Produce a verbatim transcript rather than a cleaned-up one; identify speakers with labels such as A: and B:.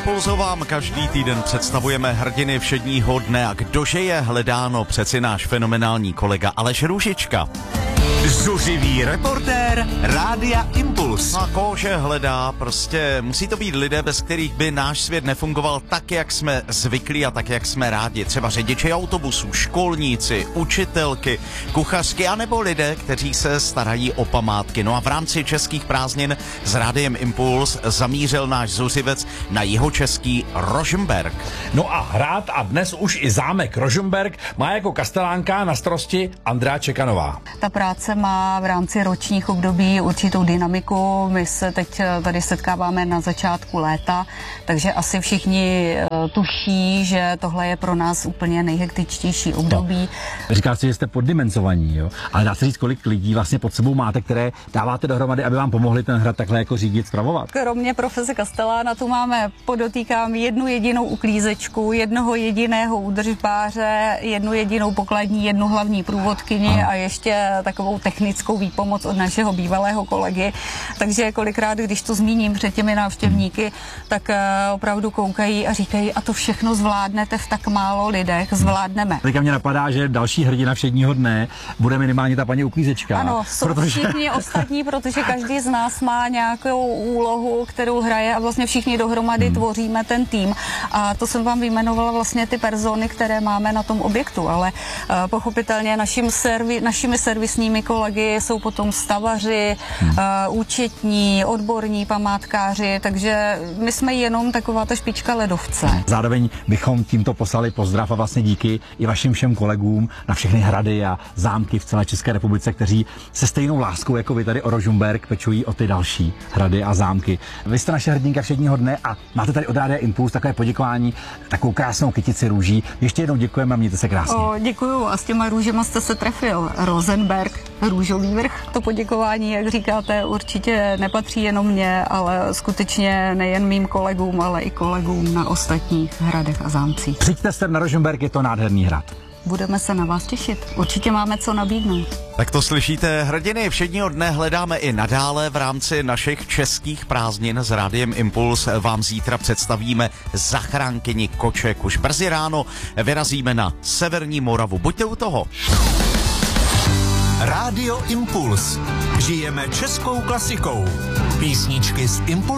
A: Impulzu vám každý týden představujeme hrdiny všedního dne a kdože je hledáno, přeci náš fenomenální kolega Aleš Růžička.
B: Zuřivý reportér Rádia Impuls.
A: A kože hledá, prostě musí to být lidé, bez kterých by náš svět nefungoval tak, jak jsme zvyklí a tak, jak jsme rádi. Třeba řidiči autobusů, školníci, učitelky, kuchařky, anebo lidé, kteří se starají o památky. No a v rámci českých prázdnin s Rádiem Impuls zamířil náš zuřivec na jihočeský Rožmberk.
C: No a hrad a dnes už i zámek Rožmberk má jako kastelánka na starosti Andrea Čekanová.
D: Ta práce má v rámci ročních období určitou dynamiku. My se teď tady setkáváme na začátku léta, takže asi všichni tuší, že tohle je pro nás úplně nejhektičtější období.
C: No. Říká si, že jste poddimenzovaní, jo? Ale dá se říct, kolik lidí vlastně pod sebou máte, které dáváte dohromady, aby vám pomohli ten hrad takhle jako řídit, spravovat?
D: Kromě profese kastelána tu máme, podotýkám, jednu jedinou uklízečku, jednoho jediného údržbáře, jednu jedinou pokladní, jednu hlavní průvodkyni a, a ještě takovou technickou výpomoc od našeho bývalého kolegy. Takže kolikrát, když to zmíním před těmi návštěvníky, tak opravdu koukají a říkají, a to všechno zvládnete v tak málo lidech, zvládneme.
C: Teďka mě napadá, že další hrdina všedního dne bude minimálně ta paní uklízečka.
D: Ano, jsou protože... všichni ostatní, protože každý z nás má nějakou úlohu, kterou hraje a vlastně všichni dohromady hmm. tvoříme ten tým. A to jsem vám vyjmenovala vlastně ty persony, které máme na tom objektu, ale uh, pochopitelně našim servi, našimi servisními kolegy jsou potom stavaři, hmm. uh, účetní, odborní památkáři, takže my jsme jenom taková ta špička ledovce.
C: Zároveň bychom tímto poslali pozdrav a vlastně díky i vašim všem kolegům na všechny hrady a zámky v celé České republice, kteří se stejnou láskou jako vy tady o Rožmberk pečují o ty další hrady a zámky. Vy jste naše hrdinka všedního dne a máte tady od Rádia Impuls takové poděkování, takovou krásnou kytici růží. Ještě jednou děkujeme a mějte se krásně.
D: O, děkuju a s těma růžema jste se trefil. Rosenberg, růžový vrch. To poděkování, jak říkáte, určitě nepatří jenom mně, ale skutečně nejen mým kolegům, ale i kolegům na ostatních hradech a zámcích.
C: Přijďte se na Rožmberk, je to nádherný hrad.
D: Budeme se na vás těšit. Určitě máme co nabídnout.
A: Tak to slyšíte, hrdiny všedního dne hledáme i nadále v rámci našich českých prázdnin s Rádiem Impuls. Vám zítra představíme zachránkyni koček. Už brzy ráno vyrazíme na severní Moravu. Buďte u toho.
B: Rádio Impuls. Žijeme českou klasikou. Písničky z Impuls.